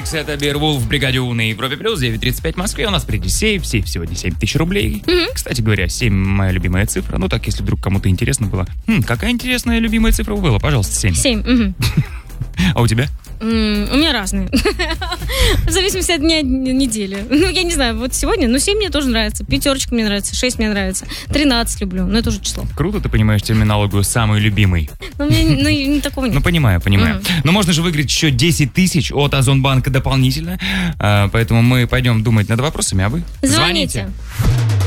Макс, это Бирвулф в бригаде У на Европе Плюс, 9:35 в Москве. У нас впереди сейф сегодня 7000 рублей. Кстати говоря, 7 моя любимая цифра. Ну так, если вдруг кому-то интересно было. Какая интересная любимая цифра была? Пожалуйста, 7. 7. А у тебя? У меня разные. В зависимости от дня недели. Ну, я не знаю, вот сегодня, 7 мне тоже нравится, 5 мне нравится, 6 мне нравится, 13 люблю, но это уже число. Круто, ты понимаешь терминологию «самый любимый». Ну, у меня такого нет. Ну, понимаю. Но можно же выиграть еще 10 тысяч от Озонбанка дополнительно. Поэтому мы пойдем думать над вопросами, а вы? Звоните.